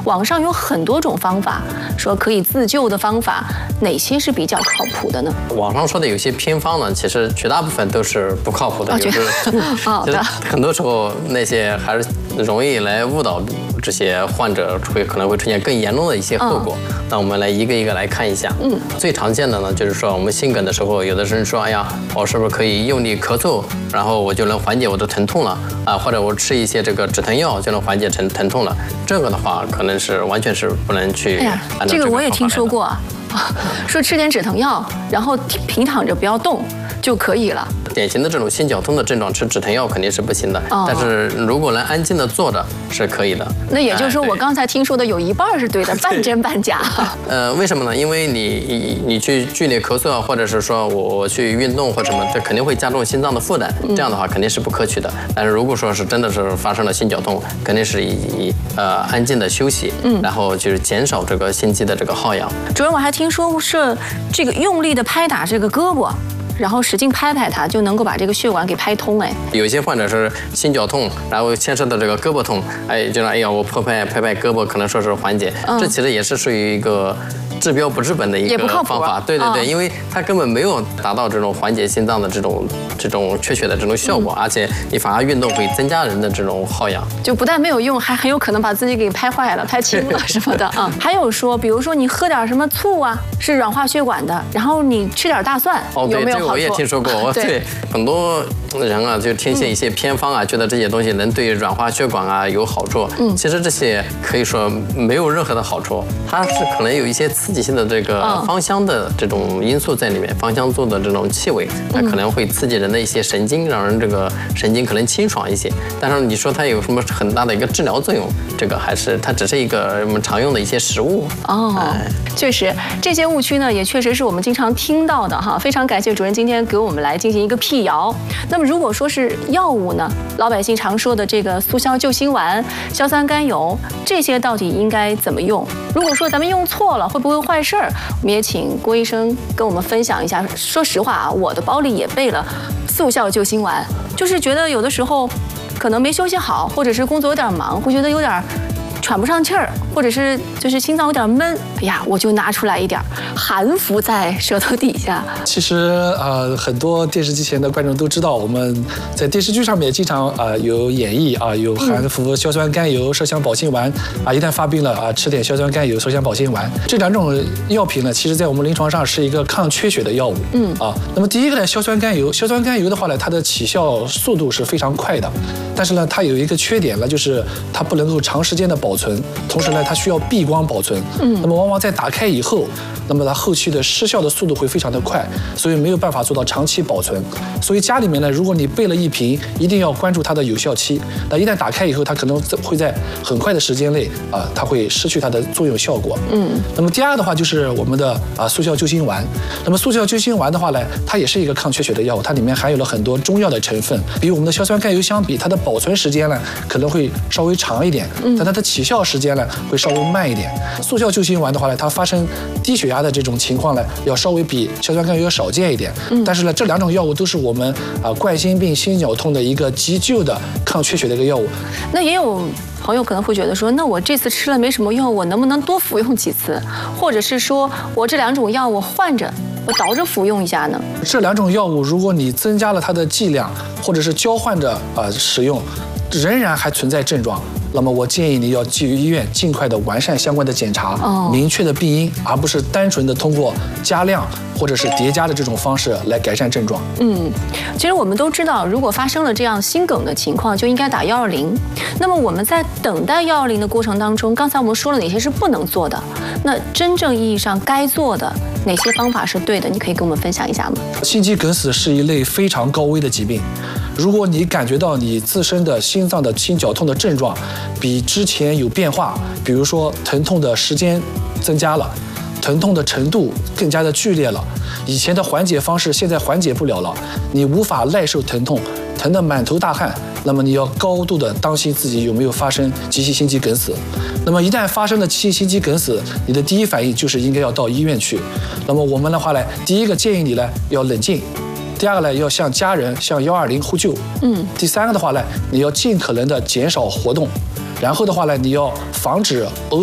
网上有很多种方法，说可以自救的方法，哪些是比较靠谱的呢？ 网上说的有些偏方呢，其实绝大部分都是不靠谱的， 好的， 很多时候那些还是容易来误导这些患者，可能会出现更严重的一些后果。那我们来一个一个来看一下。最常见的呢，就是说我们心梗的时候，有的人说，哎呀，我是不是可以用力咳嗽，然后我就能缓解我的疼痛了啊？或者我吃一些这个止疼药就能缓解疼痛了？这个的话，可能是完全是不能去按照这个我也听说过啊，说吃点止疼药，然后平躺着不要动就可以了。 典型的这种心绞痛的症状，吃止疼药肯定是不行的。但是如果能安静的坐着是可以的。 那也就是说，我刚才听说的有一半是对的，半真半假。 为什么呢？因为你去剧烈咳嗽啊，或者是说我去运动或什么，这肯定会加重心脏的负担。这样的话肯定是不可取的。但是如果说是真的是发生了心绞痛，肯定是以安静的休息，然后就是减少这个心肌的这个耗氧。 主任，我还听说是这个用力的拍打这个胳膊，然后使劲拍拍它，就能够把这个血管给拍通。 有些患者是心绞痛，然后牵涉到这个胳膊痛，就哎呀，我拍拍胳膊，可能说是缓解，这其实也是属于一个治标不治本的一个方法。对，因为它根本没有达到这种缓解心脏的这种缺血的这种效果，而且你反而运动会增加人的这种耗氧， 就不但没有用，还很有可能把自己给拍坏了、拍青了什么的啊。还有说，比如说你喝点什么醋啊，是软化血管的，然后你吃点大蒜，有没有好处？ 我也听说过，对很多人啊，就听信一些偏方啊，觉得这些东西能对软化血管啊有好处。其实这些可以说没有任何的好处，它是可能有一些刺激性的这个芳香的这种因素在里面，芳香做的这种气味，它可能会刺激人的一些神经，让人这个神经可能清爽一些。但是你说它有什么很大的一个治疗作用，这个还是它只是一个我们常用的一些食物。 确实这些误区呢，也确实是我们经常听到的哈。非常感谢主任今天给我们来进行一个辟谣。那么如果说是药物呢，老百姓常说的这个速效救心丸、硝酸甘油，这些到底应该怎么用？如果说咱们用错了，会不会坏事儿？我们也请郭医生跟我们分享一下。说实话啊，我的包里也备了速效救心丸，就是觉得有的时候可能没休息好，或者是工作有点忙，会觉得有点喘不上气儿，或者是就是心脏有点闷，哎呀，我就拿出来一点，含服在舌头底下。 其实很多电视机前的观众都知道，我们在电视剧上面经常有演绎有含服硝酸甘油、麝香保心丸一旦发病了吃点硝酸甘油、麝香保心丸。这两种药品呢，其实在我们临床上是一个抗缺血的药物。那么第一个呢，硝酸甘油的话呢，它的起效速度是非常快的，但是呢，它有一个缺点呢，就是它不能够长时间的保存，同时呢，它需要避光保存。那么往往在打开以后，那么它后期的失效的速度会非常的快，所以没有办法做到长期保存。所以家里面呢，如果你备了一瓶，一定要关注它的有效期。那一旦打开以后，它可能会在很快的时间内它会失去它的作用效果。那么第二个的话就是我们的速效救心丸。那么速效救心丸的话呢，它也是一个抗缺血的药物，它里面含有了很多中药的成分，比我们的硝酸甘油相比，它的保存时间呢可能会稍微长一点，但它的起效时间呢会稍微慢一点。速效救心丸的话呢，它发生低血压的这种情况呢，要稍微比硝酸甘油要少见一点。但是呢，这两种药物都是我们冠心病、心绞痛的一个急救的抗缺血的一个药物。 那也有朋友可能会觉得说，那我这次吃了没什么用，我能不能多服用几次？或者是说我这两种药我换着，我倒着服用一下呢？ 这两种药物，如果你增加了它的剂量，或者是交换着使用，仍然还存在症状，那么我建议你要去医院尽快的完善相关的检查，明确的病因，而不是单纯的通过加量或者是叠加的这种方式来改善症状。 其实我们都知道，如果发生了这样心梗的情况，就应该打120。那么我们在等待120的过程当中，刚才我们说了哪些是不能做的，那真正意义上该做的哪些方法是对的？你可以跟我们分享一下吗？ 心肌梗死是一类非常高危的疾病，如果你感觉到你自身的心脏的心绞痛的症状比之前有变化，比如说疼痛的时间增加了，疼痛的程度更加的剧烈了，以前的缓解方式现在缓解不了了，你无法耐受疼痛，疼得满头大汗，那么你要高度的当心自己有没有发生急性心肌梗死。那么一旦发生了急性心肌梗死，你的第一反应就是应该要到医院去。那么我们的话呢，第一个建议你呢要冷静，第二个呢要向家人向120呼救，第三个的话呢，你要尽可能的减少活动，然后的话呢，你要防止